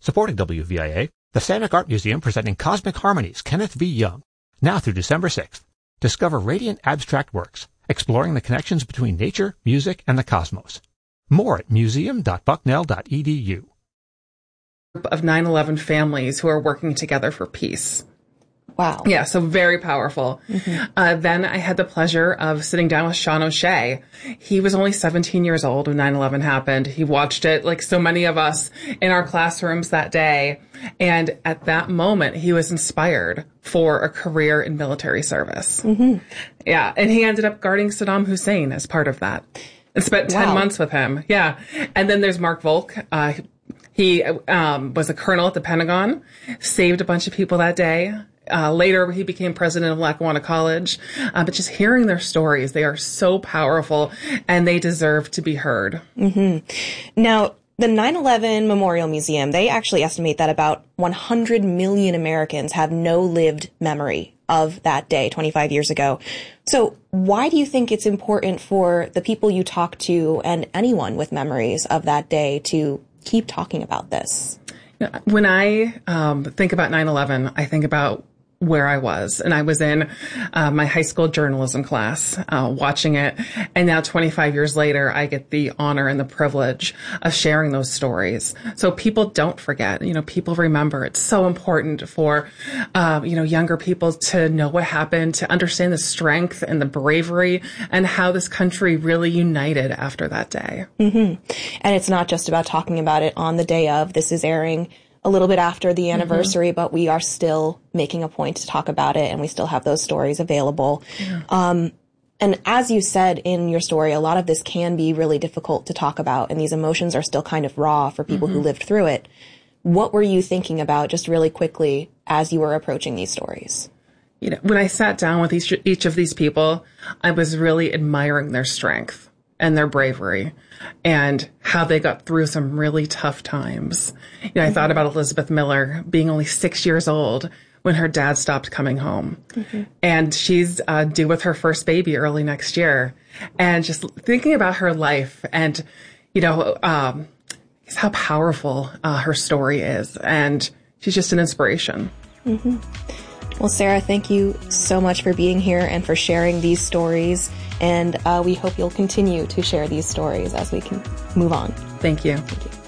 Supporting WVIA, the Samick Art Museum presenting Cosmic Harmonies, Kenneth V. Young, now through December 6th. Discover radiant abstract works, exploring the connections between nature, music, and the cosmos. More at museum.bucknell.edu. Of 9/11 families who are working together for peace. Wow. Yeah, so very powerful. Mm-hmm. Then I had the pleasure of sitting down with Sean O'Shea. He was only 17 years old when 9/11 happened. He watched it like so many of us in our classrooms that day. And at that moment, he was inspired for a career in military service. Mm-hmm. Yeah, and he ended up guarding Saddam Hussein as part of that. And spent 10 months with him. Yeah. And then there's Mark Volk. He was a colonel at the Pentagon, saved a bunch of people that day. Later, he became president of Lackawanna College. But just hearing their stories, they are so powerful, and they deserve to be heard. Mm-hmm. Now, the 9/11 Memorial Museum, they actually estimate that about 100 million Americans have no lived memory of that day 25 years ago. So why do you think it's important for the people you talk to and anyone with memories of that day to keep talking about this? When I think about 9/11, I think about where I was. And I was in my high school journalism class watching it. And now 25 years later, I get the honor and the privilege of sharing those stories. So people don't forget, people remember. It's so important for, younger people to know what happened, to understand the strength and the bravery and how this country really united after that day. Mm-hmm. And it's not just about talking about it on the day of. This is airing a little bit after the anniversary, mm-hmm. but we are still making a point to talk about it, and we still have those stories available. Yeah. And as you said in your story, a lot of this can be really difficult to talk about, and these emotions are still kind of raw for people mm-hmm. who lived through it. What were you thinking about, just really quickly, as you were approaching these stories? When I sat down with each of these people, I was really admiring their strength and their bravery and how they got through some really tough times. I thought about Elizabeth Miller being only 6 years old when her dad stopped coming home. Mm-hmm. And she's due with her first baby early next year. And just thinking about her life and, how powerful her story is. And she's just an inspiration. Mm-hmm. Well, Sarah, thank you so much for being here and for sharing these stories. And we hope you'll continue to share these stories as we can move on. Thank you. Thank you.